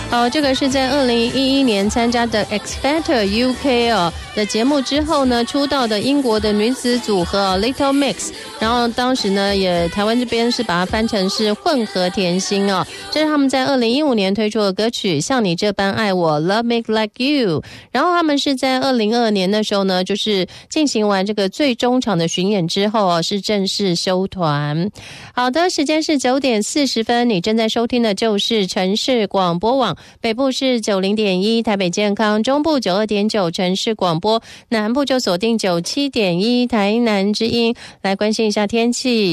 这个是在2011年参加的 X Factor UK 的节目之后呢，出道的英国的女子组合 Little Mix， 然后当时呢也台湾这边是把它翻成是混合甜心这是他们在2015年推出的歌曲像你这般爱我 Love Me Like You， 然后他们是在2022年的时候呢，就是进行完这个最终场的巡演之后是正式休团。好的，时间是9点40分，你正在收听的就是城市广播网，北部是 90.1 台北健康，中部 92.9 城市广播，南部就锁定 97.1 台南之音。来关心一下天气。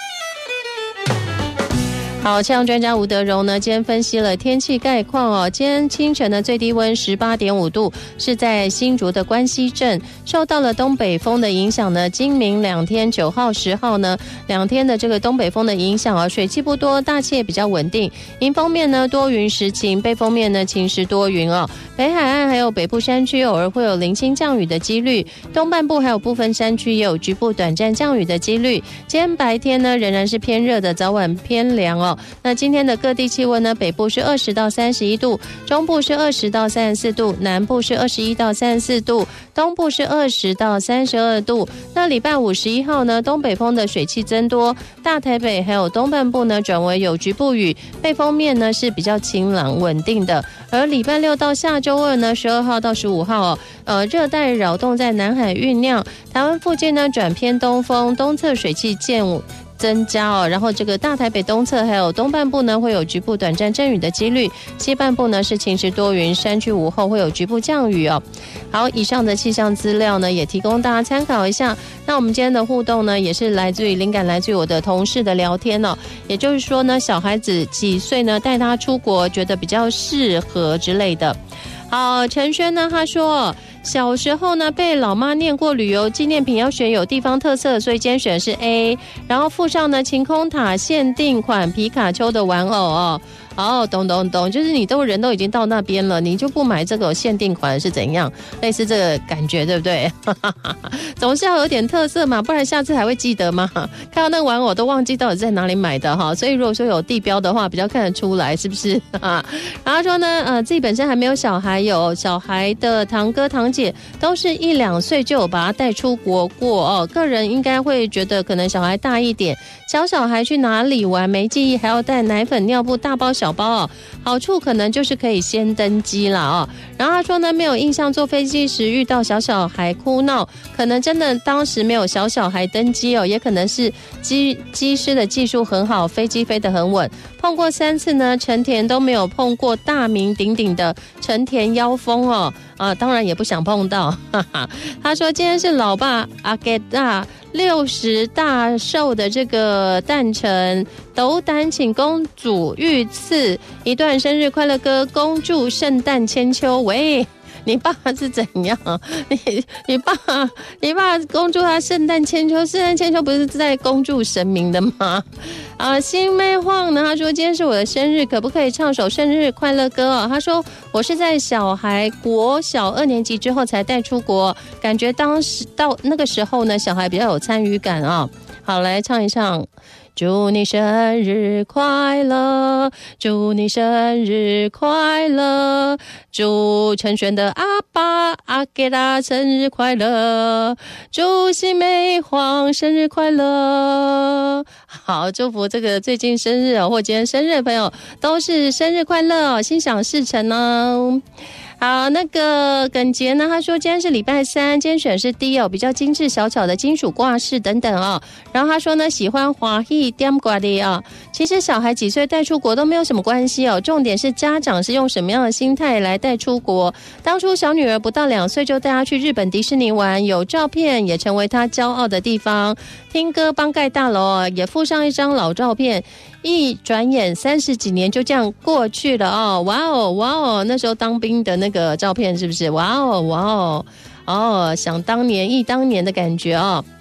好，气象专家吴德荣呢，今天分析了天气概况今天清晨的最低温 18.5 度，是在新竹的关西镇，受到了东北风的影响呢，今明两天9号10号呢2天的这个东北风的影响水汽不多，大气也比较稳定。迎风面呢多云时晴，背风面呢晴时多云北海岸还有北部山区偶尔会有零星降雨的几率，东半部还有部分山区也有局部短暂降雨的几率。今天白天呢仍然是偏热的，早晚偏凉那今天的各地气温呢，北部是20到31度，中部是20到34度，南部是21到34度，东部是20到32度。那礼拜5 11号呢，东北风的水汽增多，大台北还有东半部呢转为有局部雨，背风面呢是比较晴朗稳定的。而礼拜6到下周2呢，12号到15号热带扰动在南海酝酿，台湾附近呢转偏东风，东侧水汽增加然后这个大台北东侧还有东半部呢会有局部短暂阵雨的几率，西半部呢是晴时多云，山区午后会有局部降雨好，以上的气象资料呢也提供大家参考一下。那我们今天的互动呢也是灵感来自于我的同事的聊天也就是说呢小孩子几岁呢带他出国觉得比较适合之类的。好，陈轩呢他说小时候呢被老妈念过旅游纪念品要选有地方特色，所以今天选的是 A， 然后附上呢晴空塔限定款皮卡丘的玩偶懂，就是你人都已经到那边了，你就不买这个限定款是怎样？类似这个感觉对不对？总是要有点特色嘛，不然下次还会记得吗？看到那个玩偶都忘记到底在哪里买的所以如果说有地标的话比较看得出来是不是然后说呢自己本身还没有小孩，有小孩的堂哥堂姐都是1、2岁就有把他带出国过个人应该会觉得可能小孩大一点，小孩去哪里玩没记忆，还要带奶粉尿布大包小包好处可能就是可以先登机了然后他说呢没有印象坐飞机时遇到小孩哭闹，可能真的当时没有小孩登机也可能是机师的技术很好，飞机飞得很稳。碰过3次呢，成田都没有碰过大名鼎鼎的成田妖风当然也不想碰到他说今天是老爸阿给大60大寿的这个诞辰，斗胆请公主御赐一段生日快乐歌，恭祝圣诞千秋。喂，你爸是怎样？你爸恭祝他圣诞千秋，圣诞千秋不是在恭祝神明的吗？新妹晃呢，他说今天是我的生日，可不可以唱首生日快乐歌他说我是在小孩国小2年级之后才带出国，感觉当时到那个时候呢，小孩比较有参与感好，来唱一唱。祝你生日快乐，祝你生日快乐，祝陈璇的阿爸阿给他生日快乐，祝新妹黄生日快乐。好，祝福这个最近生日或今天生日的朋友都是生日快乐心想事成好，那个耿杰呢，他说今天是礼拜3，今天选是 D 比较精致小巧的金属挂饰等等然后他说呢喜欢华裔点挂的其实小孩几岁带出国都没有什么关系重点是家长是用什么样的心态来带出国。当初小女儿不到2岁就带她去日本迪士尼玩，有照片也成为她骄傲的地方。听歌帮盖大楼也附上一张老照片，一转眼30几年就这样过去了哇哦，那时候当兵的那个照片是不是？哇哦，想当年忆当年的感觉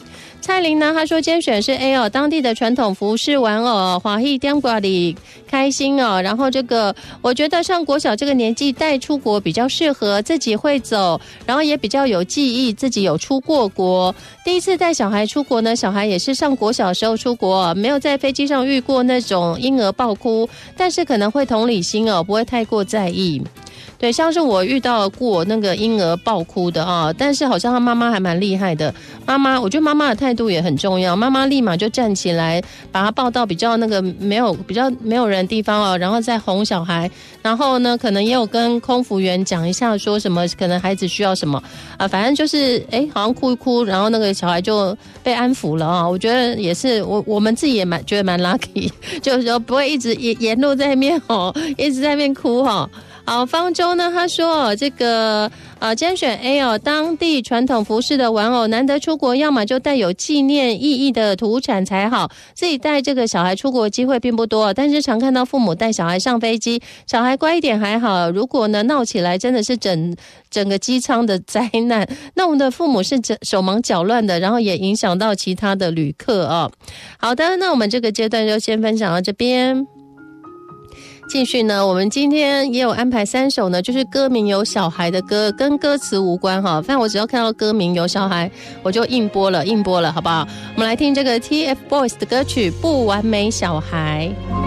蔡琳呢，她说今天选是 A 哦，当地的传统服饰玩偶华裔点瓜里开心哦。然后这个我觉得上国小这个年纪带出国比较适合，自己会走，然后也比较有记忆，自己有出过国。第一次带小孩出国呢，小孩也是上国小的时候出国，没有在飞机上遇过那种婴儿爆哭，但是可能会同理心哦，不会太过在意。对，像是我遇到过那个婴儿爆哭的啊，但是好像他妈妈还蛮厉害的。妈妈，我觉得妈妈的态度也很重要。妈妈立马就站起来，把他抱到比较那个比较没有人的地方哦，然后再哄小孩。然后呢，可能也有跟空服员讲一下，说什么可能孩子需要什么啊，反正就是好像哭一哭，然后那个小孩就被安抚了啊。我觉得也是，我们自己也觉得蛮 lucky， 就是说不会一直沿路在那边一直在那边哭哈。好，方舟呢？他说这个今天选 A 哦，当地传统服饰的玩偶，难得出国，要么就带有纪念意义的土产才好。自己带这个小孩出国机会并不多，但是常看到父母带小孩上飞机，小孩乖一点还好，如果呢闹起来，真的是整个机舱的灾难。那我们的父母是手忙脚乱的，然后也影响到其他的旅客哦。好的，那我们这个阶段就先分享到这边。继续呢，我们今天也有安排3首呢，就是歌名有小孩的歌，跟歌词无关哈。反正我只要看到歌名有小孩，我就硬播了，好不好？我们来听这个 TFBOYS 的歌曲《不完美小孩》。